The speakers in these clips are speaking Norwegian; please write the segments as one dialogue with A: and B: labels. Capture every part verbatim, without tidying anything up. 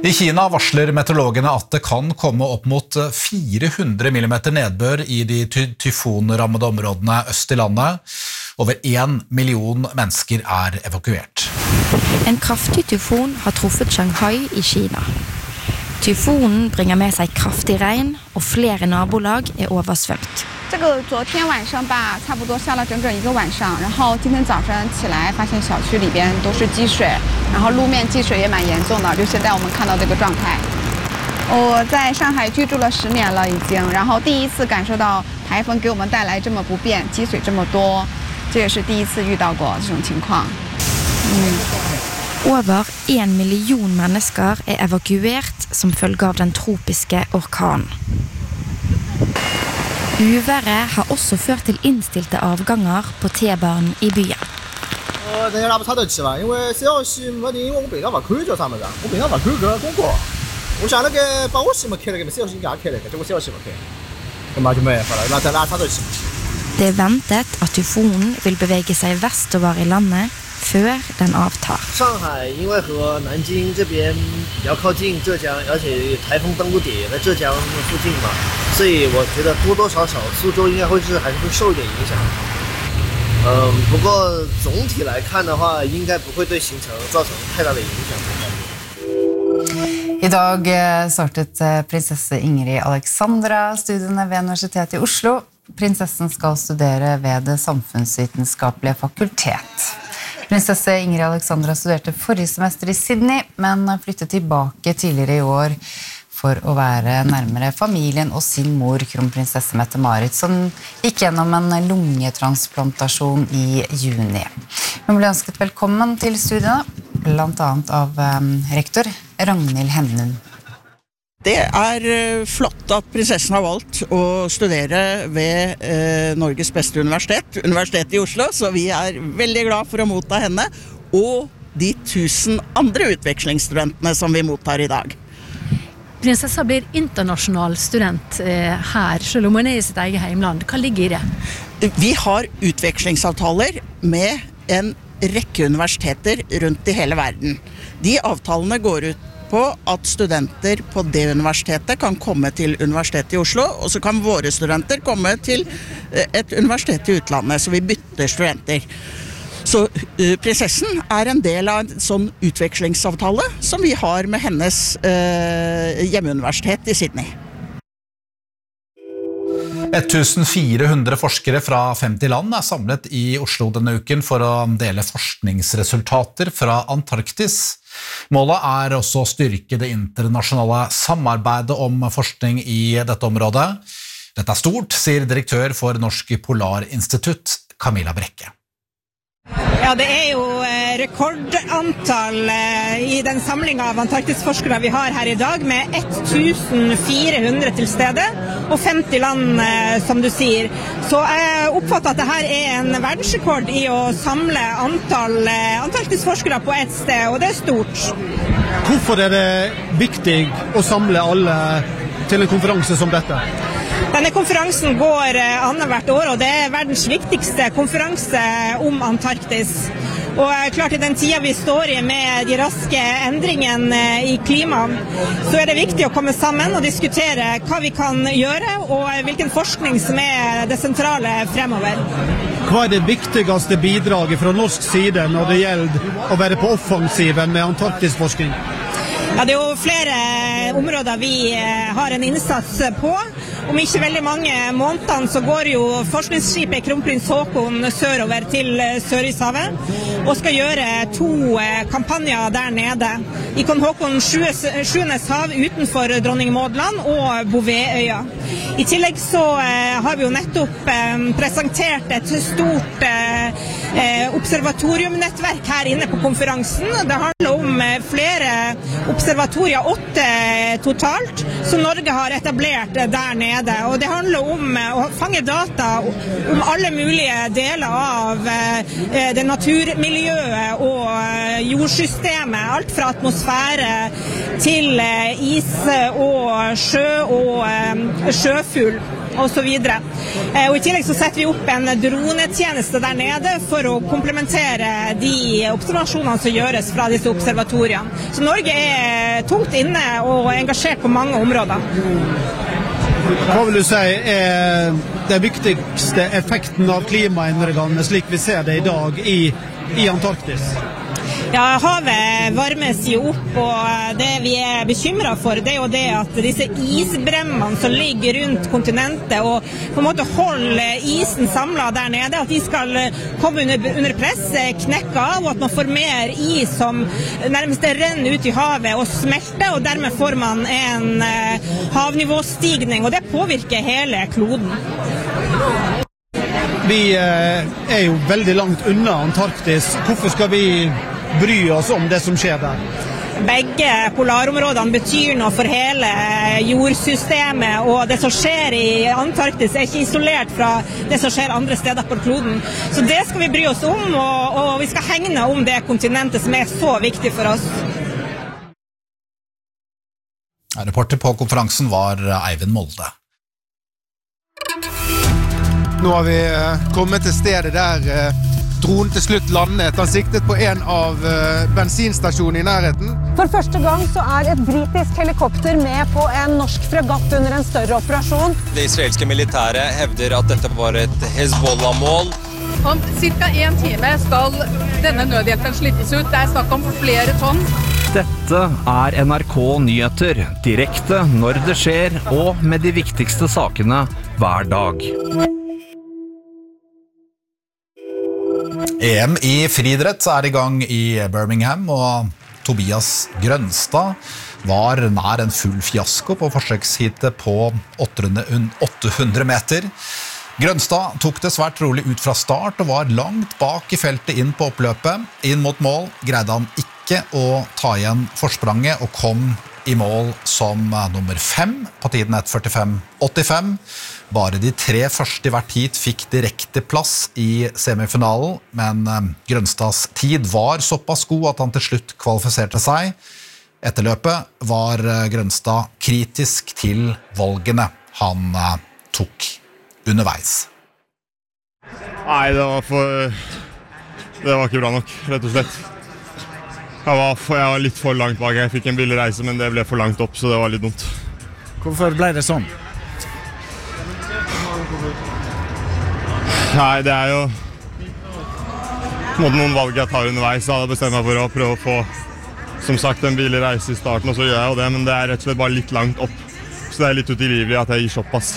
A: I Kina varsler meteorologene at det kan komme opp mot fire hundre millimeter nedbør i de ty- tyfonrammede områdene øst i landet. Over en million mennesker er evakuert.
B: En kraftig tyfon har truffet Shanghai i Kina. Tyfonen bringer med seg kraftig regn, og flere nabolag er oversvømt.
C: 这个昨天晚上吧，差不多下了整整一个晚上，然后今天早上起来发现小区里边都是积水，然后路面积水也蛮严重的，就现在我们看到这个状态。我在上海居住了十年了已经，然后第一次感受到台风给我们带来这么不便，积水这么多，这也是第一次遇到过这种情况。嗯。
B: Over en million mennesker er evakuert som følge av den tropiske orkanen. Uværet har også ført til innstilte avganger på T-banen i byen. Det er ventet at tyfonen vil bevege seg vestover i landet før den avtar.
D: Shanghai 因为和南京这边比较靠近浙江，而且台风登陆点也在浙江附近嘛，所以我觉得多多少少苏州应该会是还是会受一点影响。嗯，不过总体来看的话，应该不会对行程造成太大的影响。
E: I dag startet prinsesse Ingrid Alexandra studiene ved Universitetet i Oslo. Prinsessen skal studere ved det samfunnsvitenskapelige fakultet. Prinsesse Ingrid Alexandra studerte forrige semester i Sydney, men flyttet tilbake tidligere i år for å være nærmere familien og sin mor, kronprinsesse Mette-Marit, som gikk gjennom en lungetransplantasjon i juni. Hun ble ønsket velkommen til studiene, blant annet av um, rektor Ragnhild Hennum.
F: Det er flott at prinsessen har valgt å studere ved eh, Norges beste universitet, Universitetet i Oslo, så vi er veldig glad for å motta henne, og de tusen andre utvekslingsstudentene som vi mottar i dag.
G: Prinsessa blir internasjonal student eh, her, selv om hun er i sitt eget heimland. Hva ligger i det?
F: Vi har utvekslingsavtaler med en rekke universiteter rundt i hele verden. De avtalene går ut på at studenter på det universitetet kan komme til Universitetet i Oslo, og så kan våre studenter komme til et universitet i utlandet, så vi bytter studenter. Så uh, prinsessen er en del av en sånn utvekslingsavtale som vi har med hennes uh, hjemmeuniversitet i Sydney.
A: fjorten hundre forskere fra femti land er samlet i Oslo denne uken for å dele forskningsresultater fra Antarktis. Målet er også å styrke det internasjonale samarbeidet om forskning i dette området. Dette er stort, sier direktør for Norsk Polarinstitutt, Camilla Brekke.
H: Ja, det er jo rekordantall i den samlingen av Antarktisforskere vi har her i dag, med fjorten hundre til stede, og femti land, som du sier. Så jeg oppfatter at dette er en verdensrekord i å samle antall Antarktisforskere på et sted, og det er stort.
I: Hvorfor er det viktig å samle alle til en konferanse som dette?
H: Denne konferansen går annethvert år, og det er verdens viktigste konferanse om Antarktis. Og klart i den tiden vi står i med de raske endringene i klimaet, så er det viktig å komme sammen og diskutere hva vi kan gjøre, og hvilken forskning som er det sentrale fremover.
I: Hva er det viktigste bidraget fra norsk side når det gjelder å være på offensiven med Antarktisforskning?
H: Ja, det er jo flere områder vi har en innsats på. Om ikke veldig mange månedene så går jo forskningsskipet Kronprins Haakon sørover til Sørishavet og skal gjøre to kampanjer der nede. I Kong Haakon sjuendes hav utenfor Dronning Maudland og Bouvetøya. I tillegg så har vi jo nettopp presentert et stort observatoriumnettverk her inne på konferansen. Det handler om flere observatorier, åtte totalt, som Norge har etablert der nede. Og det handler om å fange data om alle mulige deler av det naturmiljøet og jordsystemet. Alt fra atmosfære til is og sjø og sjøfugl. og så videre. Og i tillegg så setter vi opp en dronetjeneste der nede for å komplementere de observasjonene som gjøres fra disse observatoriene. Så Norge er tungt inne og engasjert på mange områder.
I: Hva vil du si er den viktigste effekten av klimaendringene slik vi ser det i dag i, i Antarktis?
H: Ja, havet varmes jo opp, og det vi er bekymret for, det er jo det at disse isbremmene som ligger rundt kontinentet og på en måte holder isen samlet der nede, at de skal komme under, under press, knekke av, og at man får mer is som nærmest renner ut i havet og smelter, og dermed får man en uh, havnivåstigning, og det påvirker hele kloden.
I: Vi uh, er jo veldig langt unna Antarktis. Hvorfor skal vi bry oss om det som skjer der?
H: Begge polarområdene betyr noe for hele jordsystemet, og det som skjer i Antarktis er ikke isolert fra det som skjer andre steder på kloden. Så det skal vi bry oss om, og, og vi skal hegne om det kontinentet som er så viktig for oss.
A: Reporter på konferansen var Eivind Molde.
J: Nå har vi kommet til stedet der dronen til slutt landet. Han siktet på en av bensinstasjonene i nærheten.
K: For første gang så er et britisk helikopter med på en norsk fregatt under en større operasjon.
L: Det israelske militæret hevder at dette var et Hezbollah-mål.
M: Om cirka en time skal denne nødhjelpen slippes ut. Det er snakk om flere tonn.
N: Dette er N R K Nyheter, direkte når det skjer, og med de viktigste sakene hver dag.
A: E M i friidrett er i gang i Birmingham, og Tobias Grønstad var nær en full fiasko på forsøksheatet på åtte hundre meter. Grønstad tok det svært rolig ut fra start og var langt bak i feltet inn på oppløpet. Inn mot mål greide han ikke å ta igjen forspranget og kom i mål som nummer fem på tiden ett førtifem åttifem. Bare de tre første i hvert heat fikk direkte plass i semifinalen, men Grønstads tid var såpass god at han til slutt kvalifiserte seg. Etter løpet var Grønstad kritisk til valgene han tok underveis.
O: Nei, det var for... Det var ikke bra nok, rett og slett. Jeg var, for, jeg var litt for langt bak. Jeg fikk en billig reise, men det ble for langt opp, så det var litt dumt.
I: Hvorfor ble det sånn?
O: Nei, det er jo måtte noen valg jeg tar underveis. Så hadde jeg bestemt meg for å prøve å få, som sagt, en billig reise i starten, og så gjør jeg jo det, men det er rett og slett bare litt langt opp. Så det er litt utilgivelig at jeg gir såpass.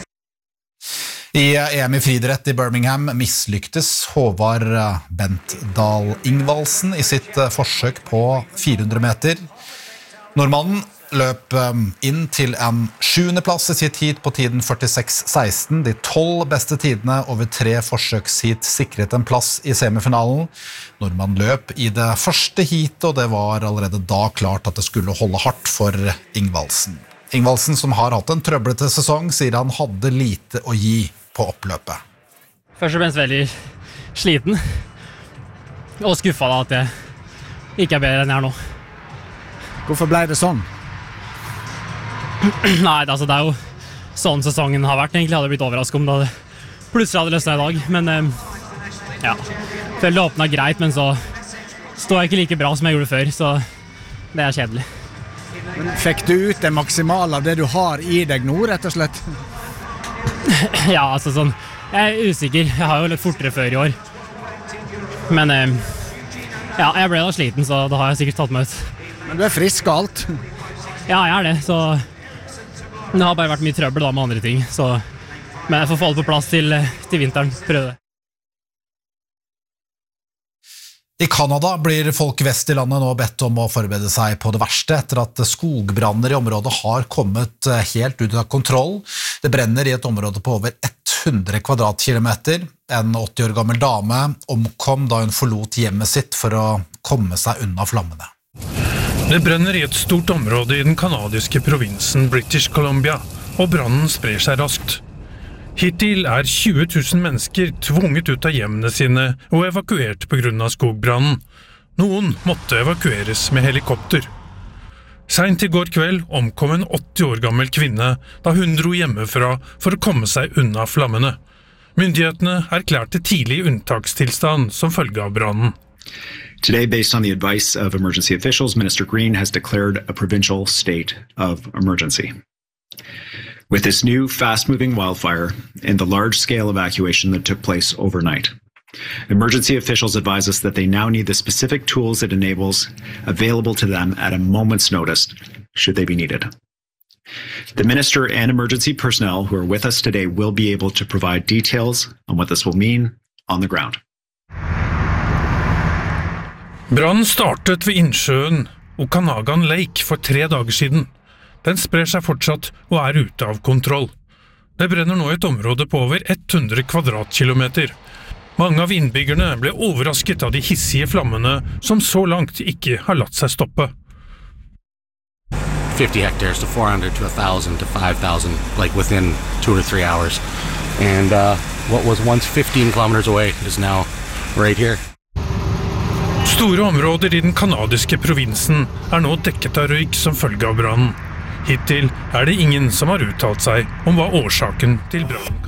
A: I E M i friidrett i Birmingham mislyktes Håvard Bentdal Ingvaldsen i sitt forsøk på fire hundre meter. Nordmannen løp inn til en sjuende plass i sitt heat på tiden førtiseks seksten. De tolv beste tidene over tre forsøksheat sikret en plass i semifinalen. Nordmannen løp i det første heatet, og det var allerede da klart at det skulle holde hardt for Ingvaldsen. Ingvaldsen, som har hatt en trøblete sesong, sier han hadde lite å gi på oppløpet.
P: Først og fremst veldig sliten og skuffet da at jeg ikke er bedre enn jeg er nå.
I: Hvorfor ble det sånn?
P: Nei, altså det er jo sånn sesongen har vært. Egentlig hadde jeg blitt overrasket om det plutselig hadde løsnet i dag, men ja, følte det åpnet greit, men så står jeg ikke like bra som jeg gjorde før, så det er kjedelig.
I: Men fikk du ut det maksimale av det du har i deg nå, rett og slett?
P: Ja, altså sånn, jeg er usikker. Jeg har jo litt fortere før i år. Men ja, jeg ble da sliten, så da har jeg sikkert tatt meg ut.
I: Men du er frisk og alt?
P: Ja, jeg er det, så det har bare vært mye trøbbel da med andre ting, så men jeg får få det på plass til, til vinteren, prøve det.
A: I Kanada blir folk vest i landet nå bedt om å forberede seg på det verste etter at skogbranner i området har kommet helt ut av kontroll. Det brenner i et område på over hundre kvadratkilometer. En åtti år gammel dame omkom da hun forlot hjemmet sitt for å komme seg unna flammene.
Q: Det brenner i et stort område i den kanadiske provinsen British Columbia, og brannen sprer seg raskt. Hittil er tjue tusen mennesker tvunget ut av hjemmene sine og evakuert på grunn av skogbrannen. Noen måtte evakueres med helikopter. Sent i går kveld omkom en åtti år gammel kvinne da hun dro hjemmefra for å komme seg unna flammene. Myndighetene erklærte tidlig unntakstilstand som følge av brannen.
R: Today, based on the advice of emergency officials, Minister Green has declared a provincial state of emergency. With this new fast-moving wildfire and the large-scale evacuation that took place overnight, emergency officials advise us that they now need the specific tools it enables available to them at a moment's notice, should they be needed. The Minister and emergency personnel who are with us today will be able to provide details on what this will mean on the ground.
Q: Brannen startet ved innsjøen Okanagan Lake for tre dager siden. Den sprer seg fortsatt og er ute av kontroll. Det brenner nå et område på over hundre kvadratkilometer. Mange av innbyggerne ble overrasket av de hissige flammene som så langt ikke har latt seg stoppe.
S: fifty hectares to four hundred to one thousand to five thousand, like within two to three hours. And uh, what was once fifteen kilometers away is now right here.
Q: Store områder i den kanadiske provinsen er nå dekket av røyk som følge av brannen. Hittil er det ingen som har uttalt seg om hva årsaken til brannen